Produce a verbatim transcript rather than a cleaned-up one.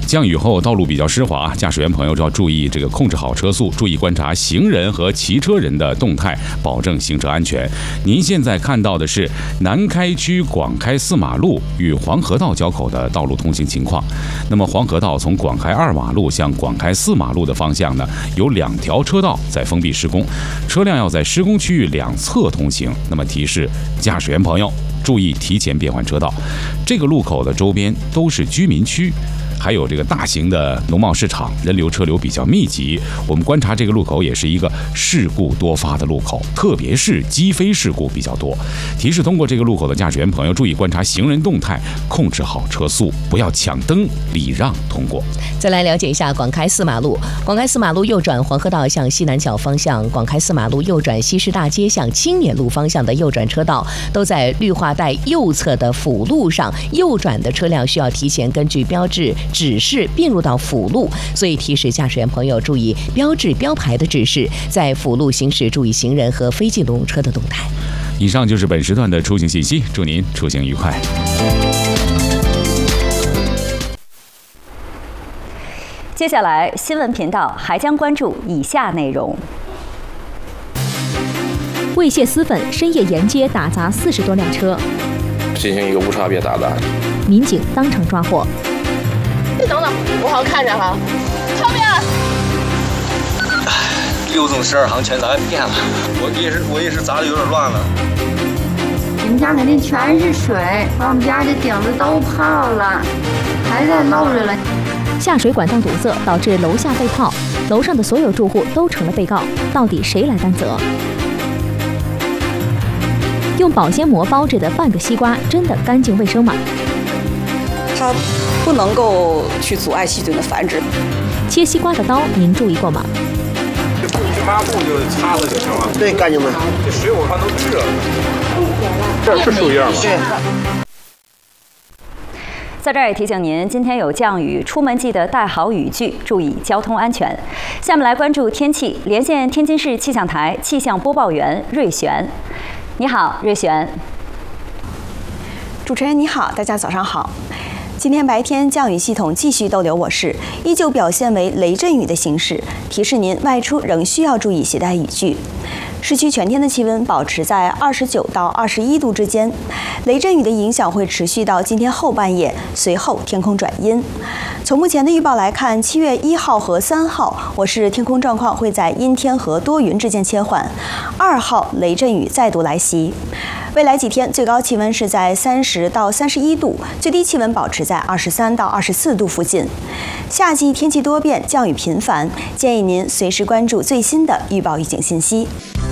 降雨后道路比较湿滑，驾驶员朋友就要注意这个控制好车速，注意观察行人和骑车人的动态，保证行车安全。您现在看到的是南开区广开四马路与黄河道交口的道路通行情况。那么黄河道从广开二马路向广开四马路的方向呢，有两条车道在封闭施工，车辆要在施工区域两侧通行。那么提示驾驶员朋友注意提前变换车道。这个路口的周边都是居民区，还有这个大型的农贸市场，人流车流比较密集。我们观察这个路口也是一个事故多发的路口，特别是击飞事故比较多。提示通过这个路口的驾驶员朋友注意观察行人动态，控制好车速，不要抢灯礼让通过。 再来了解一下广开四马路。广开四马路右转黄河道向西南角方向，广开四马路右转西市大街向青年路方向的右转车道都在绿化带右侧的辅路上，右转的车辆需要提前根据标志指示并入到辅路，所以提示驾驶员朋友注意标志标牌的指示，在辅路行驶注意行人和非机动车的动态。 以上就是本时段的出行信息，祝您出行愉快。 接下来新闻频道还将关注以下内容： 为泄私愤，深夜沿街打砸四十多辆车， 进行一个无差别打砸， 民警当场抓获。 你等等，我好像看着哈，后面。 六纵十二行全砸遍了，我也是，我也是砸的有点乱了。 你们家肯定全是水，把我们家这顶子都泡了，还在漏着了。 下水管道堵塞导致楼下被泡，楼上的所有住户都成了被告，到底谁来担责？用保鲜膜包着的半个西瓜真的干净卫生吗？ 它不能够去阻碍细菌的繁殖。 切西瓜的刀您注意过吗？ 这布这抹布就擦了就行了。 对，干净吗？ 这水我看都治了。这是树叶吗？ 对。 在这儿也提醒您，今天有降雨，出门记得带好雨具，注意交通安全。下面来关注天气，连线天津市气象台气象播报员瑞璇。你好，瑞璇。 主持人你好，大家早上好。今天白天降雨系统继续逗留我市，依旧表现为雷阵雨的形式，提示您外出仍需要注意携带雨具。市区全天的气温保持在二十九到二十一度之间，雷阵雨的影响会持续到今天后半夜，随后天空转阴。从目前的预报来看，七月一号和三号，我市天空状况会在阴天和多云之间切换，二号雷阵雨再度来袭。未来几天最高气温是在三十到三十一度，最低气温保持在二十三到二十四度附近。夏季天气多变，降雨频繁，建议您随时关注最新的预报预警信息。